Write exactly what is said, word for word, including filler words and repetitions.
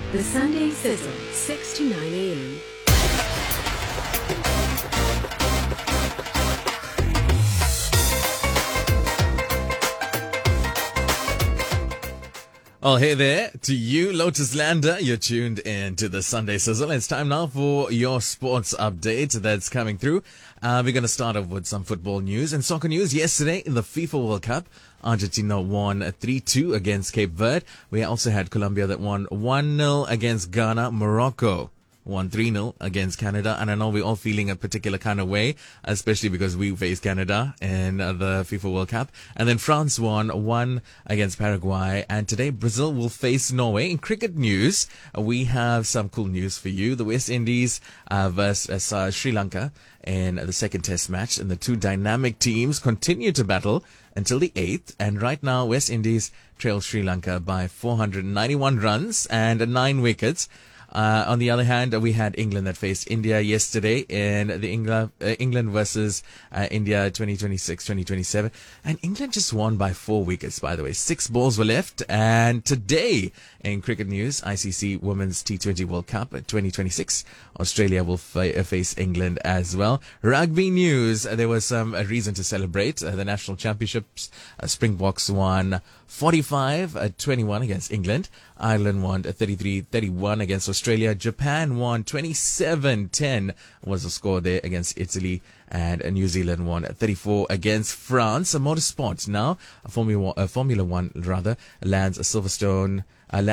The Sunday Sizzle, six to nine a.m. Oh, hey there to you, Lotus Lander. You're tuned in to the Sunday Sizzle. It's time now for your sports update that's coming through. Uh, we're going to start off with some football news and soccer news. Yesterday in the FIFA World Cup, Argentina won three two against Cape Verde. We also had Colombia that won one nil against Ghana. Morocco won three nil against Canada. And I know we're all feeling a particular kind of way, especially because we faced Canada in uh, the FIFA World Cup. And then France won one against Paraguay. And today Brazil will face Norway. In cricket news, uh, we have some cool news for you. The West Indies uh, versus uh, Sri Lanka in the second test match. And the two dynamic teams continue to battle until the eighth. And right now, West Indies trail Sri Lanka by four hundred ninety-one runs and nine wickets. Uh, on the other hand, we had England that faced India yesterday in the England, uh, England versus uh, India twenty twenty-six twenty twenty-seven. And England just won by four wickets, by the way. Six balls were left. And today, in cricket news, I C C Women's T twenty World Cup twenty twenty-six, Australia will fa- face England as well. Rugby news, uh, there was some uh, reason to celebrate. Uh, the national championships, uh, Springboks won forty-five twenty-one against England. Ireland won thirty-three thirty-one against Australia. Japan won twenty-seven ten was the score there against Italy. And New Zealand won thirty-four against France. A motorsport now, Formula One, uh, Formula One rather, lands a Silverstone